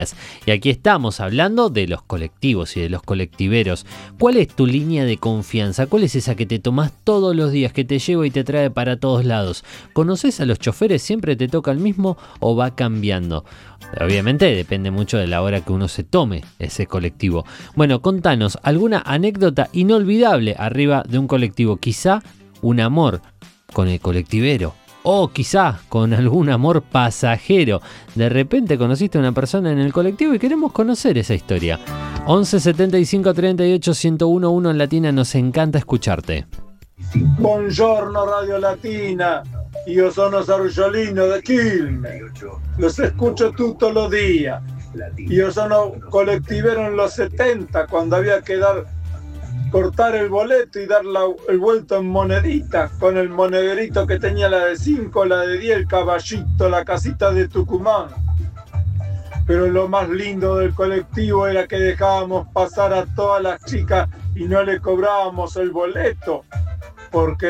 Y aquí estamos hablando de los colectivos y de los colectiveros. ¿Cuál es tu línea de confianza? ¿Cuál es esa que te tomás todos los días, que te lleva y te trae para todos lados? ¿Conoces a los choferes? ¿Siempre te toca el mismo o va cambiando? Obviamente depende mucho de la hora que uno se tome ese colectivo. Bueno, contanos alguna anécdota inolvidable arriba de un colectivo. Quizá un amor con el colectivero. O quizá con algún amor pasajero. De repente conociste a una persona en el colectivo y queremos conocer esa historia. 11 75 38 1011 en Latina, nos encanta escucharte. Buongiorno Radio Latina, io sono Sargiolino de Quilmes, los escucho todos los días. Yo sono colectivero en los 70, cuando había que cortar el boleto y dar el vuelto en moneditas, con el monederito que tenía la de 5, la de 10, el caballito, la casita de Tucumán. Pero lo más lindo del colectivo era que dejábamos pasar a todas las chicas y no le cobrábamos el boleto, porque